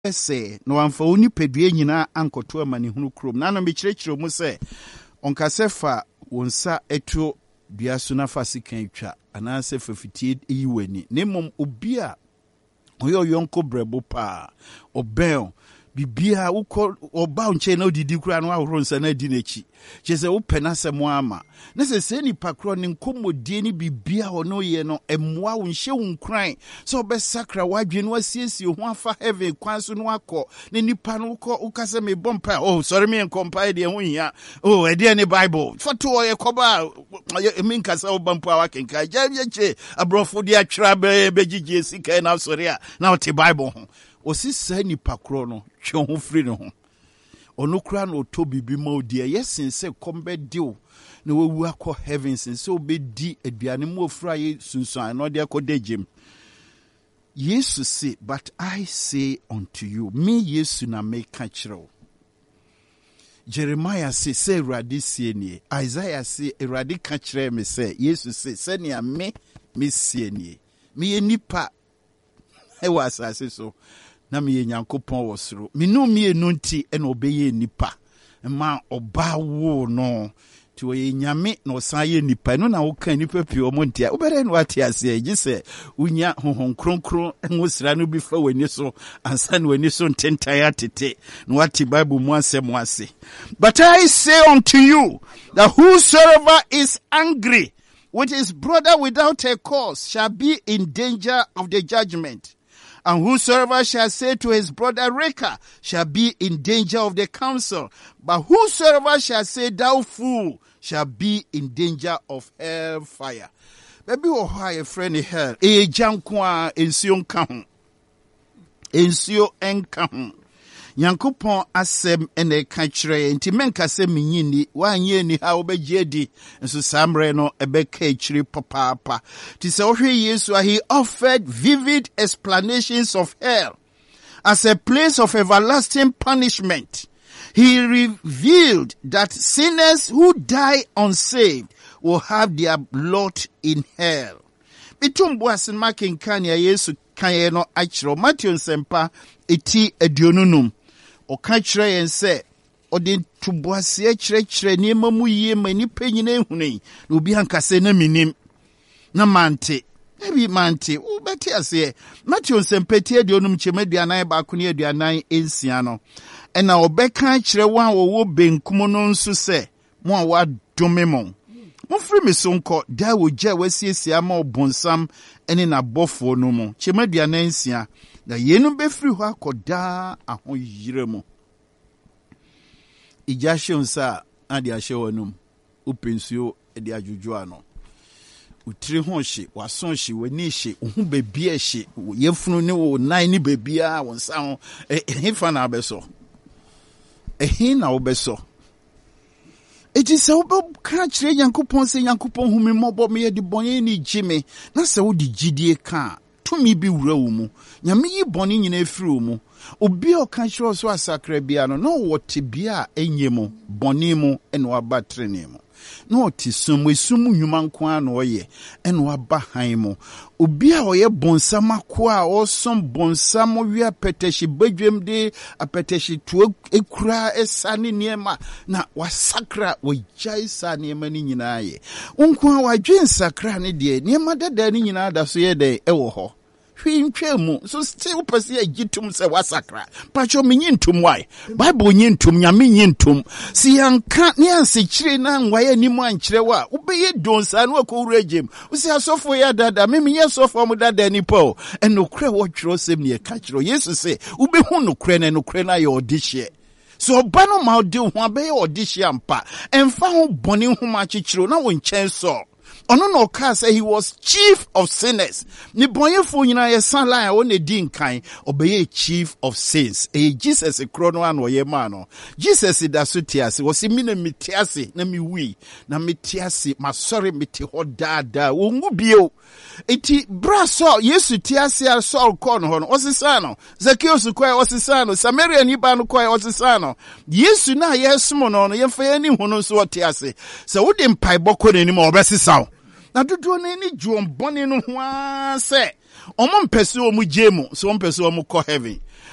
say no amfa oni pedue nyina ankoto amane hunu krom na no mekyerɛkyerɛ mu sɛ onka sɛ fa wonsa eto dua so na fa sikan twa anaasɛ fa fitie yi wani ne mom obi a oyo yonko brebo pa obel bibia ukọ oba nche na odidi kura no ahoro nsa na di n'echi chese wo pena semo ama na se nipa kro ne nkomodie ni bibia ho no ye no emmoa wo nhye wo nkran so obesakra wadwe no asiesie ho afa heaven kwan so no akọ ne nipa no ukase me bompa oh sorry me compile de ho hia oh e de ne bible foto ye koba me nkasa obampa wakenka jabiache abrofo de atwera begigye sika na sorry a na wote bible ho osisa nipa kro no twe ho firi no ho onokura no to bibi ma odi yesin se kombe dio na wawu akọ heaven sin se obedi aduane mu ofura ye sunsun no de akọ degem Jesus say but I say unto you me Yesu na make kachiro Jeremiah say Awurade sie nie Isaiah say Awurade kachire me say Jesus say senia me sie nie me nipa e was asase so na me Nyankopɔn wɔ soro me no me enu nti e na obeye nipa ma oba wo no ti wo ye nyame na osan ye nipa no na wo kan nipa pie o montia wo bere no ate ase agi se unya honhon kronkron ngosira no bi fa wani so ansa na wani so ntentan atete na wati bible mu asem ase but I say unto you that whosoever is angry with his brother without a cause shall be in danger of the judgment. And whosoever shall say to his brother Reka shall be in danger of the council. But whosoever shall say thou fool shall be in danger of hell fire. Baby o ha friend hell. E jankwa ensio nka ho. Ensio enka ho. Nyankopɔn asɛm ene ka kyerɛ nti menka sɛ menyini wanye ni ha obegye di nso samre no ebeka kyiri papaapa ti sɛ ohwe Yesu he offered vivid explanations of hell as a place of everlasting punishment. He revealed that sinners who die unsaved will have their lot in hell. Bitumbu asenmakin kanya Yesu kanye no akyerɛ Matthew nsempa eti aduonunum oka kyerɛ yen sɛ ɔde tuboase kyerɛkyerɛ niema mu yie ma nipa nyina ehunu na obi ankase na minim na mante ebi mante wo beti ase Matthew nsempeti aduonum kyemaduanan ba ko ne aduanan ensia no ɛna ɔbɛka kyerɛ wɔn a wɔwɔ benkum no nso sɛ mo a wadome mo mofiri me so nkɔ da wogya wasiesie ama ɔbonsam ɛne n'abɔfo no mu kyemaduanan ensia na yenu befiri hɔ akɔda ahoyire mu ija hyonsa ade ahye wonum upensuo ede adwudwo ano utiri ho hye wason hye wani hye ohu bebi hye yefunu ne wo nan ne bebia wonsa ho ehefa na abeso ehin na obeso eti se ka kyerɛ Nyankopɔn sɛ Nyankopɔn hu me mmɔbɔ me yɛ de bɔne ni gyime na sɛ wo de gidie ka tumi bi wura wo mu nyame yi bɔne nyina efiri wo mu obi o ka kyerɛ so asakra bia no na wote bia enye mu bɔne mu ene waba trene mu na wote sum nnwuma nko a na ɔyɛ ene waba han mu obi a ɔyɛ bonsam akoa a ɔsom bonsam wi apɛtɛhye badwam de apɛtɛhye to ekura esane niema na wasakra wagyae sa niema ni nyinaa yɛ nko a wadwen sakra ne de niema dada ni nyinaa da so yɛ de ɛwɔ hɔ hwintwemu so still pese agitum se wasakra pacho menyintum why bible nyintum nyame nyintum si yanka ne ansekyire na nwaye nimu ankyere wa ubeye donsa na akowura gem usi asofo ya dada memenye sofo mu dada nipo enokre wo twero sem ne ka kyero yesu se ubehu nokre na ye odihye so oba no ma odi ho abeye odihye ampa emfa ho bone ho ma kyekyero na wo nkyɛn so ono no ka say he was chief of sinners ni bonyefo nyina ye san line o ne di nkan obeye chief of sins Jesus krono an oye ma no Jesus da so tiase wo se mi na metiase na mi wi na metiase ma sorry meti ho daada wo ngu bio eti braso Yesu tiase a Saul kon ho no osisa no Zacchaeus kwai osisa no Samaria ni ba no kwai osisa no Yesu na yesumo no no yemfa yani hu no so tiase se wo de mpai bokɔ nani ma obesisa na dodo na ni juon bone no ho ase omo mpese omu jemu so omo mpese omu ko heaven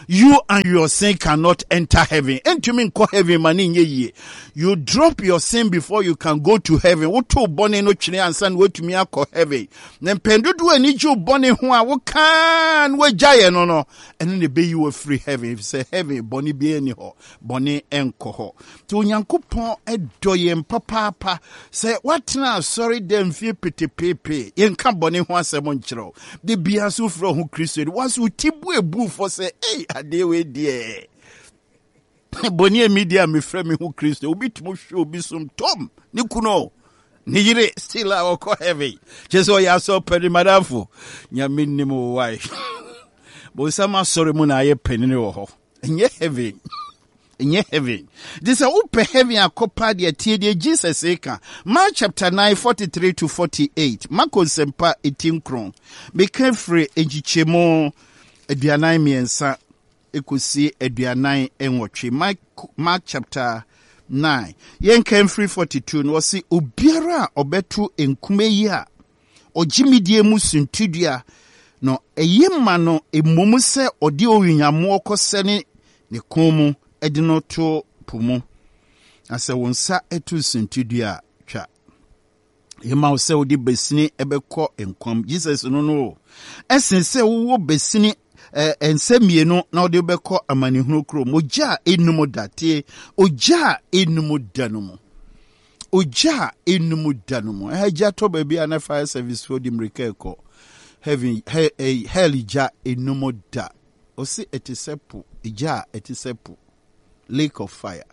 you and your sin cannot enter heaven. And to me, call heaven money ye. You drop your sin before you can go to heaven. What to bonny no chine and son wait to me call heaven. Then pendu do any you bonny who what can we giant no. And then they be you a free heaven. If you say heaven, bonny be any ho, bonny enko. To Yankupon a doyen papa say what now? Sorry, them fear pity pepe. Yen can bonny one seven chro. The biasu from who Christian was who tibu a boo for say, hey, a day way dear. Bonnie media me frame me who Christian will be to show be some Tom. Nikuno. Nire still our call heavy. Just so ya so petty madafu. Nya minimo wife. But some sorry muna ye penny or and ye heavy. In ye heaven. This a upe heaven a copa de TD Jesus eka. Mark chapter 9, 43 to 48. Marko sempa 18 kron. Became free ejichemo eduanai miensa ekusi eduanai enwotwe. Mark chapter 9. Yen came free 42. No si obiara obetu enkume yi a ojimidie mu suntudua no eyema no emomu se odi owinyamo okosene ne komu edino to pumu ase wonsa etu suntudua twa yema wo se odi besini ebekọ enkwam Jesus no esense wo besini ensemienu na odi bekọ amanihunu krom oja enum date oja enum danumu oja enum danumu eja to baby ana fire service for dimrekeko heaven hell ja enum da osi etisepu ija etisepu lake of fire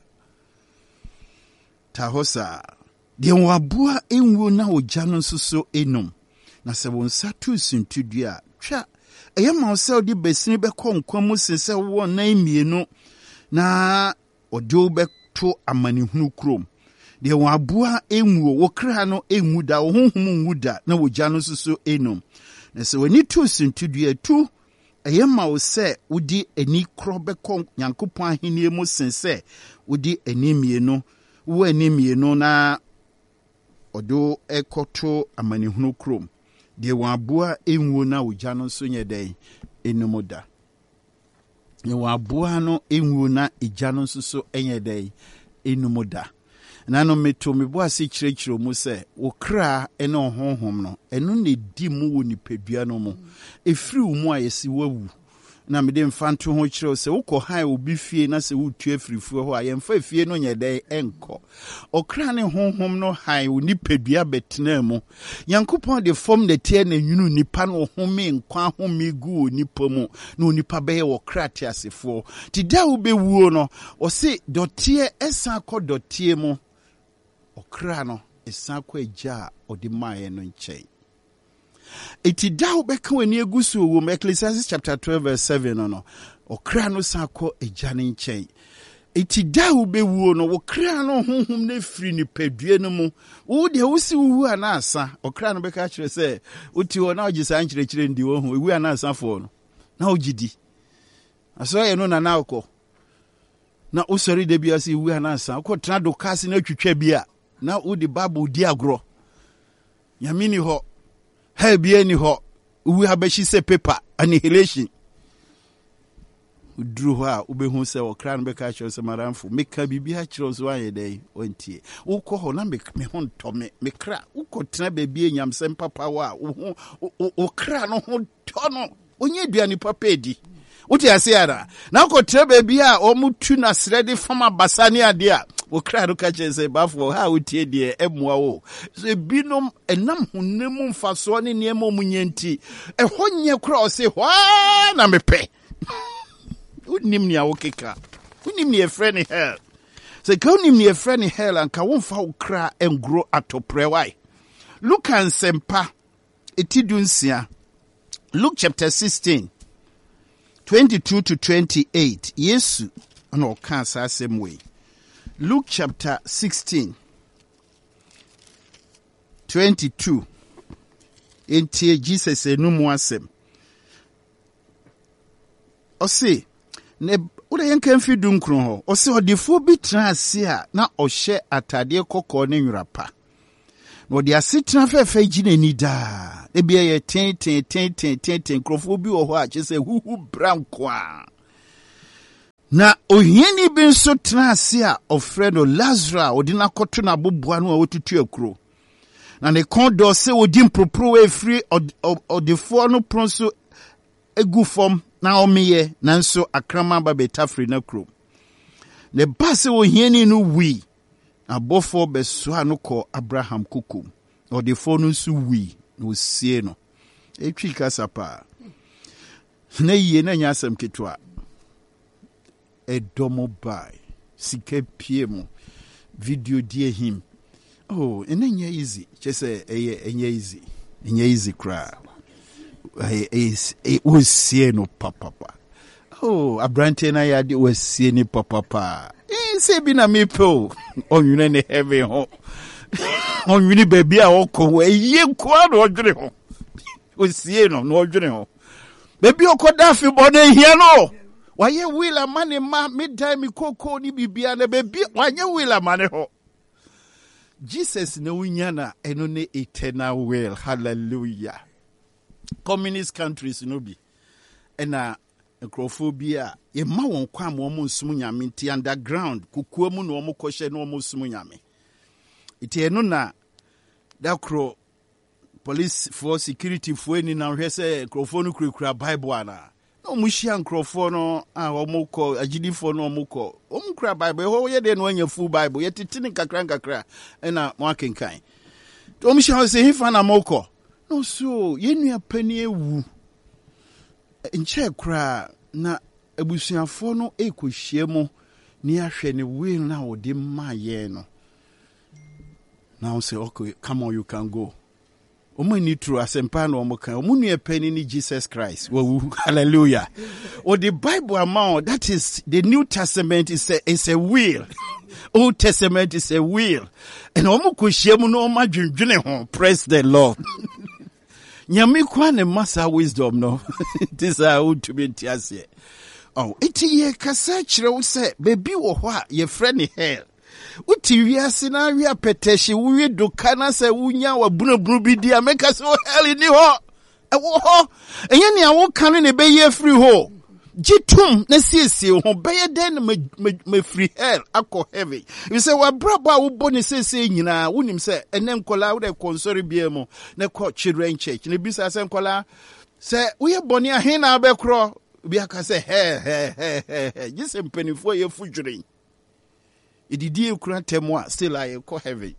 tahosa de wabua enwo na oja no nsoso enum na se wonsa tu suntudua twa eyema ose di besini bekọ nkwamu sense wo na emienu na odo beto amanihunu krom de wabua enwo wokra no enwu da honhom nwu da na oja no nsoso enum na se wani tu suntudua tu eyema ose udi eni krobekọ Nyankopon ahenie mu sense udi enimienu wo enimienu na odo ekoto amanihunu krom de wabua enwo na oja no so nyedai enumoda de wabua no enwo na eja no so enyedai enumoda na no meto mebo ase kirekiro mu se wo kra ene honhom no eno ne di mu wo nipadua no mu efiri wo mu ayesi wawu na mede mfanto ho kireo se wo ko han obi fie na se wo tu afirifuo ho ayemfa fie no nyedai enko okra ne honhom no han wo nipadua betena mu Yankopon de form de tie na nwunu nipa no home nkwa home gu nipa mu na nipa be wo kra te asefo ti da wo be wuo no o se dotie esa kọ dotie mu okra no esa kọ eja odi maaye no nchei eti da obeka wani egusu wo Ecclesiastes chapter 12 verse 7 no okra no sa kọ eja ne nchei eti da obewuo no okra no honhom na firi ni padue no mu wo de wo si wu anasa okra no beka kire se oti wo na ogisa nkirekire ndi wo hu ewu anasa fo no na ogidi aso ye no na akọ na usori de bia si wu anasa akọ tena do kasi na twitwa bia na wo de bible di agro yamini ho ha bia ni ho wu abashi se paper annihilation udru ho a ubehu se okra no beka kire se maramfo meka bibia kire so aye dai ontie ukọ ho na me ho ntome mekra ukọ tena bebia nyamsem papa wa okra no ho tono onye duani papa edi uti asiara na ukọ tena bebia omutu na sredi fama basani ade a okra no ka kire se bafo ha utie de emua wo so binom enam honam mfaso ne niam omunyanti ehonye kra o se hwa na mepe unim ni awokeka unim ni efreni hell so ka unim ni efreni hell anka wonfa okra engro atoprewai look and sempa etidunsia Luke chapter 16 22 to 28 Yesu no kan sa same way Luke chapter 16 22 entie Jesus enumu asem o say ne ura yankan fi dunkron ho o se odefo bi transe a na ohye atade kokko ne nwrapa no de asetena fefe gina ni da e bia ye ten krofo bi wo ho a chese huhu branko a Na ohiani bi nso tena ase a ofrɛ no Lazarus odina kɔto na boboa no a wotutu akuro. Na ne kondo se odi mpropro efiri odefo no pronso egu fam na omeye nanso akrama ba betafri na kuro. Ne ba se ohiani no wi abofo besoa no kɔ Abraham kukum. Odefo no nso wi na osie no. Etwi kasa pa. Na yie na nya asɛm ketwa. Edomo bai sike piemu video die him. Oh, enye easy. Chese enye easy cry. Was see no papa. Oh, abrante na ya de was see ni papa. Say bi na me po. On you ne heaven ho. On you ni baby a okọ ye kwa no odwene ho. Was see no odwene ho. Baby okoda fi bone hia no. Waye wila mane ma midtime koko ni bibia na baby waye wila mane ho. Jesus na unyana eno ne eternal will. Hallelujah. Communist countries no bi. Ena necrophobia ye ma won kwa mo nsum nyame nti underground kukuo mu no mo kɔhye no mo nsum nyame. Iti eno na dakro police for security for ni na hwɛ sɛ necrophone no kurakura Bible ana. No mushia necrophone no a omo kɔ agidifo no omo kɔ. Omo kura Bible ho ye de no anya full Bible ye titini kakra ena mo akenkan. Omo shia sɛ hifa na mo kɔ. No so ye nua pani ewu. Nche kura na abusuafo no ekohie mu ni ahwe ne will na wode ma ye no. Now say okay, come on, you can go. Omo ni true asempa na omo kan. Omo nua pani ni Jesus Christ. Hallelujah. Or the Bible amount, that is the New Testament is a will. Old Testament is a will. And omo kohie mu no ma dwendwene ho. Praise the Lord. Nyame kwa ne masa wisdom no. This is how to be ntiase. Oh, iti ye kasa kire wo se baby wo ho a ye frɛ ne hell. Uti wiase na wi apetehye wo wi doka na se wunya wa bunabunu bi dia meka se wo hell ni ho. E wo ho. Enye ne awo kan ne be ye free ho. Jitum na siesie ho be ye den me free hell akọ heaven. You say wa brabo a wo bo ne siesie nyina wonim se ene nkola wo de konsori bia mu na kọ children church ne bisa se nkola se wo ye boni a he na abekro bia ka se he jise mpanifo ye fudwuren ididi ekura temu a still I call heaven.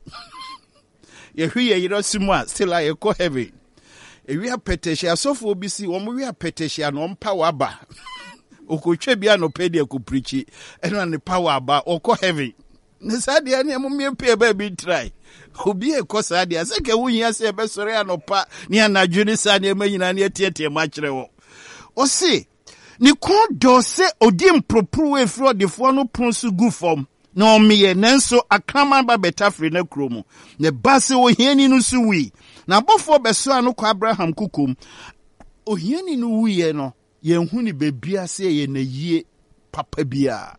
Ye hwe ye yirosimu a still I call heaven. Ewi apetehye asofo obi si wo mo wi apetehye na ompa waba. Okotwe bia no pedi akuprichi eno ne power aba okọ heaven. Ne sadia ne mo miempe ba bi try. Obi e ko sadia se ke wunya se be sore anopa ne anadwo ne sadia manyina ne tietie ma kire wo. O se ni kon do se odi mpropro we fro defo no pronsu gu fom. No meye nanso akrama ba betafri na kromu. Ne base ohiani no su wi. Na bofo beso anu kwa Abraham kukum. Ohiani no wiye no ye hu ni bebia se ye na yie papa bia.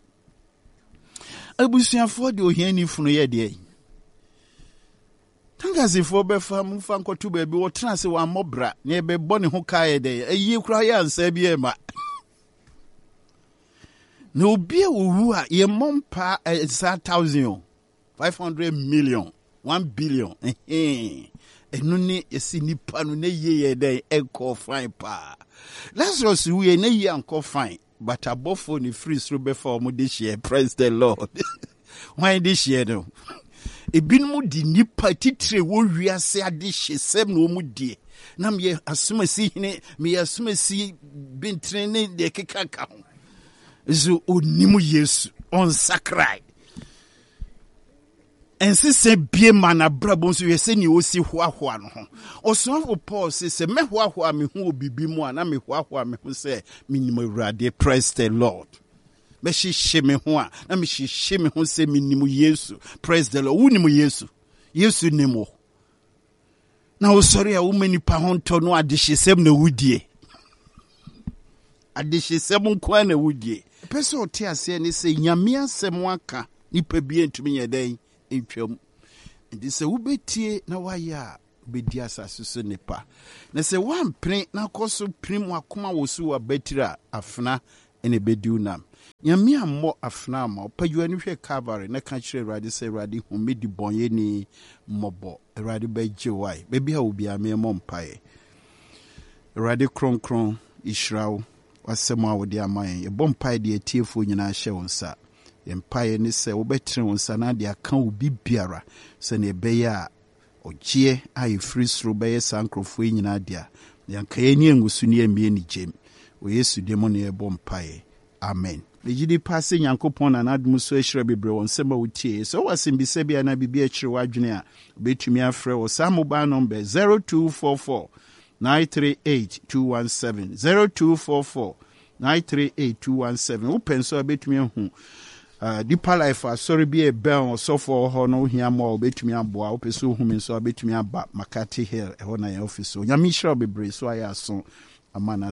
Abusuafo de ohiani funu ye de. Tangazifo be fam fa nkotu ba bi wo tena se wa mobra ne be bone ho kae de. Ayi kura ya ansa bi e ma. Na obi owu a ye mompa 1,000 500 million 1 billion enu ni esi nipa no na ye den enko fine pa. Lazarus we na ye anko fine but abofo ni free sro be for mo de share. Praise the Lord. Why this year no ebinmu di nipa titire wo wiase ade hyesem na omu die na me asumasi hine me asumasi bintre ne de kekaka ho zo onimu Yesu on sakrai ense se bie mana brabo so yese ni osi hoahoa no ho osofo Paul se me hoahoa me hu obibi mu ana me hoahoa me hu se minimo Awurade. Praise the Lord. Me hihye me ho a na me hihye me ho se minimo Yesu. Praise the Lord. Wunimu Yesu nimo na osori a wo manipa ho nto no adehyesem na wudie adehyesem nko na wudie pese ote ase ne se nyame asem aka nipa bi entumi yeden entwam ndi se wubetie na waya obedi asase so nipa na se wampre na koso prim akoma wosu wa betira afna ene bediunam Nyame ammo afna ma opadwa ni hwe Calvary na ka kire Awurade sɛ Awurade hu me di bɔnyɛ ni mmɔbɔ Awurade bɛgye wai baabi a obi a me mmɔ mpae Awurade kronkron Israel wasɛm a wode ama yɛn yɛbɔ mpae de atiefo nyinaa hyɛ wo nsa yɛmpae ne sɛ wobɛtene wo nsa na de aka wo bibiara sɛ ne ɛbɛyɛ a ɔgyeɛ a yɛfiri soro bɛyɛ saa nkurɔfoɔ nyinaa de a yɛnkaeɛ ne angusu ne yɛmmie ne gyem wɔ Yesu de mu ne yɛbɔ mpae amen. Legidi pase Nyankopɔn na nadum so ahyira bebre won sema wotie. So wasimbisa bia na bibi akyire wadwene a betumi afrɛ wo sa mobile number 0244 938 217 0244 938 217. Wo penso betumi ahu Deeper Life asori bi ebel osofo ho no hia ma betumi aboa wo peso hu mi so betumi aba Makati Hill e ho na your office. Nyame hyira bebre so ayaso amana